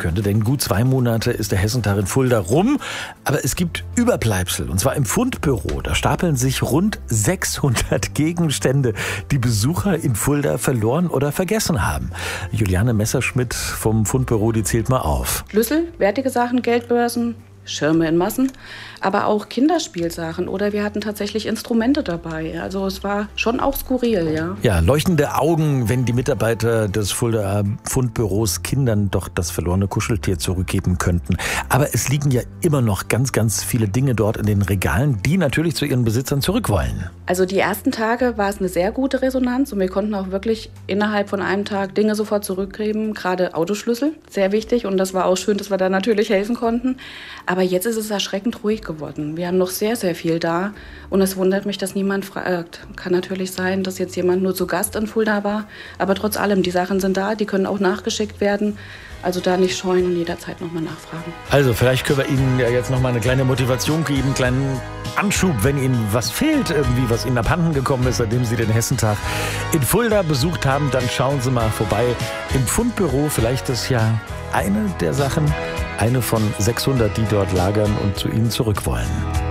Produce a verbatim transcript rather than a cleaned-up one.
könnte, denn gut zwei Monate ist der Hessentag in Fulda rum, aber es gibt Überbleibsel, und zwar im Fundbüro. Da stapeln sich rund sechshundert Gegenstände, die Besucher in Fulda verloren oder vergessen haben. Juliane Messerschmidt vom Fundbüro, die zählt mal auf. Schlüssel, wertige Sachen, Geldbörsen, Schirme in Massen, aber auch Kinderspielsachen, oder wir hatten tatsächlich Instrumente dabei. Also es war schon auch skurril, ja. Ja, leuchtende Augen, wenn die Mitarbeiter des Fulda Fundbüros Kindern doch das verlorene Kuscheltier zurückgeben könnten. Aber es liegen ja immer noch ganz, ganz viele Dinge dort in den Regalen, die natürlich zu ihren Besitzern zurück wollen. Also die ersten Tage war es eine sehr gute Resonanz und wir konnten auch wirklich innerhalb von einem Tag Dinge sofort zurückgeben, gerade Autoschlüssel, sehr wichtig, und das war auch schön, dass wir da natürlich helfen konnten. Aber jetzt ist es erschreckend ruhig geworden. Wir haben noch sehr, sehr viel da und es wundert mich, dass niemand fragt. Kann natürlich sein, dass jetzt jemand nur zu Gast in Fulda war, aber trotz allem, die Sachen sind da, die können auch nachgeschickt werden. Also da nicht scheuen und jederzeit nochmal nachfragen. Also vielleicht können wir Ihnen ja jetzt nochmal eine kleine Motivation geben, einen kleinen Anschub, wenn Ihnen was fehlt, irgendwie was Ihnen abhanden gekommen ist, seitdem Sie den Hessentag in Fulda besucht haben, dann schauen Sie mal vorbei im Fundbüro. Vielleicht ist ja eine der Sachen, eine von sechshundert, die dort lagern und zu Ihnen zurück wollen.